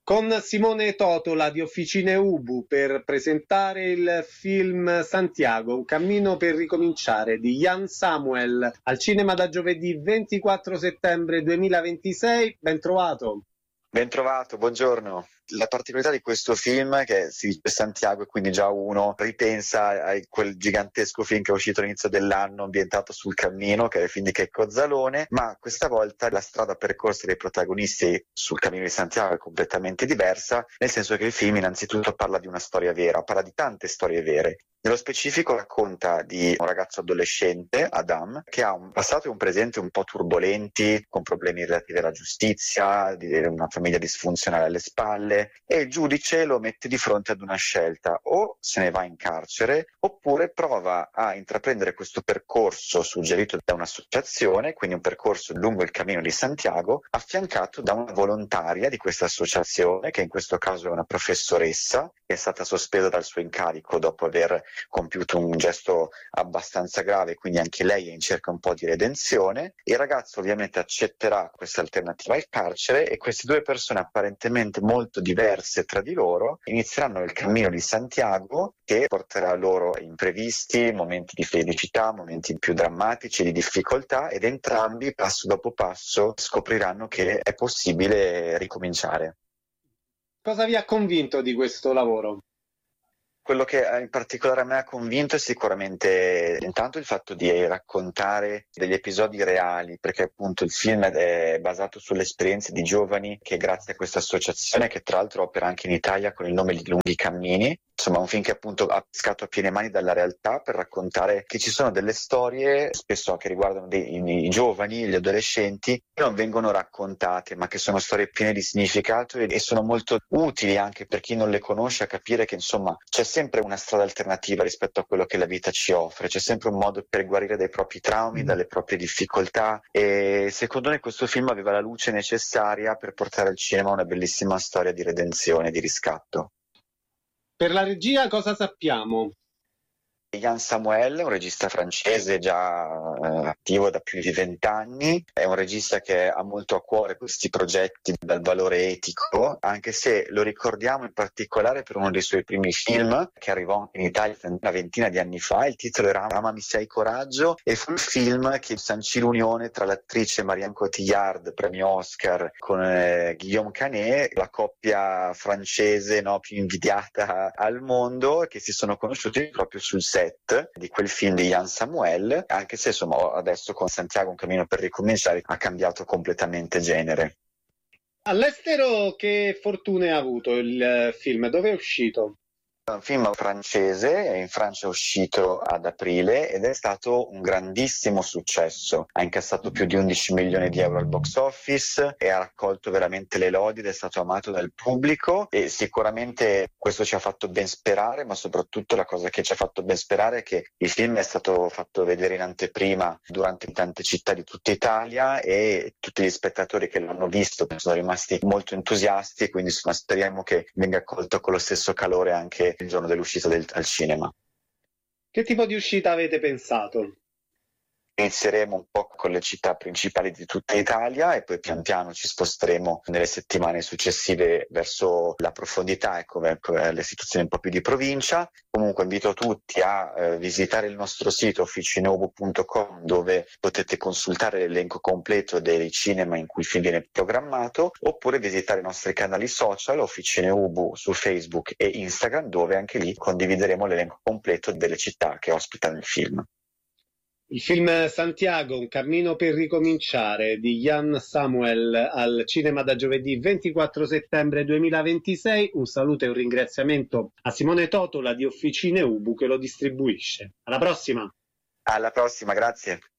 Con Simone Totola di Officine Ubu per presentare il film Santiago, un cammino per ricominciare di Jan Samuel al cinema da giovedì 24 settembre 2026. Ben trovato. Ben trovato, buongiorno. La particolarità di questo film è che si dice Santiago e quindi già uno ripensa a quel gigantesco film che è uscito all'inizio dell'anno ambientato sul cammino, che è il film di Checco Zalone, ma questa volta la strada percorsa dei protagonisti sul cammino di Santiago è completamente diversa, nel senso che il film innanzitutto parla di una storia vera, parla di tante storie vere. Nello specifico racconta di un ragazzo adolescente, Adam, che ha un passato e un presente un po' turbolenti, con problemi relativi alla giustizia, di una famiglia disfunzionale alle spalle, e il giudice lo mette di fronte ad una scelta: o se ne va in carcere, oppure prova a intraprendere questo percorso suggerito da un'associazione, quindi un percorso lungo il cammino di Santiago, affiancato da una volontaria di questa associazione, che in questo caso è una professoressa, che è stata sospesa dal suo incarico dopo aver compiuto un gesto abbastanza grave, quindi anche lei è in cerca un po' di redenzione. Il ragazzo ovviamente accetterà questa alternativa al carcere e queste due persone apparentemente molto diverse tra di loro inizieranno il cammino di Santiago, che porterà loro imprevisti, momenti di felicità, momenti più drammatici, di difficoltà, ed entrambi passo dopo passo scopriranno che è possibile ricominciare. Cosa vi ha convinto di questo lavoro? Quello che in particolare a me ha convinto è sicuramente intanto il fatto di raccontare degli episodi reali, perché appunto il film è basato sulle esperienze di giovani che grazie a questa associazione, che tra l'altro opera anche in Italia con il nome di Lunghi Cammini, insomma un film che appunto ha pescato a piene mani dalla realtà per raccontare che ci sono delle storie spesso che riguardano i giovani, gli adolescenti, che non vengono raccontate, ma che sono storie piene di significato e sono molto utili anche per chi non le conosce a capire che insomma c'è sempre una strada alternativa rispetto a quello che la vita ci offre, c'è sempre un modo per guarire dai propri traumi, dalle proprie difficoltà, e secondo me questo film aveva la luce necessaria per portare al cinema una bellissima storia di redenzione, di riscatto. Per la regia cosa sappiamo? Jan Samuel è un regista francese già attivo da più di 20 anni, è un regista che ha molto a cuore questi progetti dal valore etico, anche se lo ricordiamo in particolare per uno dei suoi primi film che arrivò in Italia una ventina di anni fa. Il titolo era Amami se hai coraggio e fu il film che sancì l'unione tra l'attrice Marianne Cotillard, premio Oscar, con Guillaume Canet, la coppia francese più invidiata al mondo, che si sono conosciuti proprio sul set di quel film di Jan Samuel, anche se insomma adesso con Santiago un cammino per ricominciare ha cambiato completamente genere. All'estero che fortune ha avuto il film? Dove è uscito? È un film francese, in Francia è uscito ad aprile ed è stato un grandissimo successo. Ha incassato più di 11 milioni di euro al box office e ha raccolto veramente le lodi ed è stato amato dal pubblico, e sicuramente questo ci ha fatto ben sperare, ma soprattutto la cosa che ci ha fatto ben sperare è che il film è stato fatto vedere in anteprima durante tante città di tutta Italia e tutti gli spettatori che l'hanno visto sono rimasti molto entusiasti, quindi insomma speriamo che venga accolto con lo stesso calore anche il giorno dell'uscita al cinema. Che tipo di uscita avete pensato? Inizieremo un po' con le città principali di tutta Italia e poi pian piano ci sposteremo nelle settimane successive verso la profondità, ecco, le situazioni un po' più di provincia. Comunque invito tutti a visitare il nostro sito officineubu.com, dove potete consultare l'elenco completo dei cinema in cui il film viene programmato, oppure visitare i nostri canali social Officine Ubu su Facebook e Instagram, dove anche lì condivideremo l'elenco completo delle città che ospitano il film. Il film Santiago, un cammino per ricominciare di Jan Samuel al cinema da giovedì 24 settembre 2026. Un saluto e un ringraziamento a Simone Totola di Officine Ubu che lo distribuisce. Alla prossima! Alla prossima, grazie!